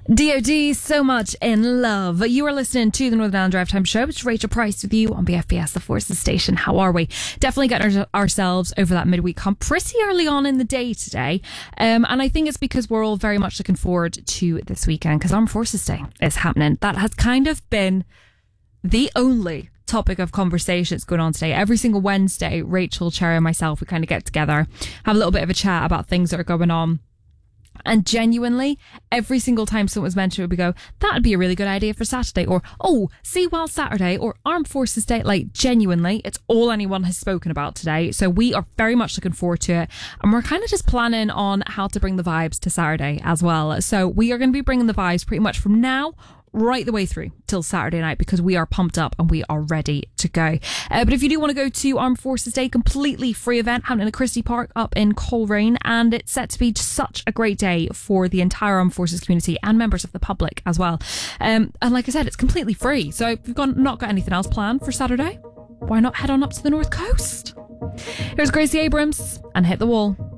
DOD, so much in love. You are listening to the Northern Ireland Drive Time Show. It's Rachel Price with you on BFBS, the Forces Station. How are we? Definitely getting ourselves over that midweek hump pretty early on in the day today. And I think it's because we're all very much looking forward to this weekend because Armed Forces Day is happening. That has kind of been the only topic of conversations going on today. Every single Wednesday, Rachel, Cherry and myself, we kind of get together, have a little bit of a chat about things that are going on. And genuinely, every single time someone's mentioned it, we go, that'd be a really good idea for Saturday. Or, oh, Seawell Saturday or Armed Forces Day. Like, genuinely, it's all anyone has spoken about today. So we are very much looking forward to it. And we're kind of just planning on how to bring the vibes to Saturday as well. So we are going to be bringing the vibes pretty much from now right the way through till Saturday night because we are pumped up and we are ready to go. But if you do want to go to Armed Forces Day, completely free event happening at Christie Park up in Coleraine, and it's set to be such a great day for the entire Armed Forces community and members of the public as well. And like I said, it's completely free. So if you've not got anything else planned for Saturday, why not head on up to the North Coast? Here's Gracie Abrams and Hit the Wall.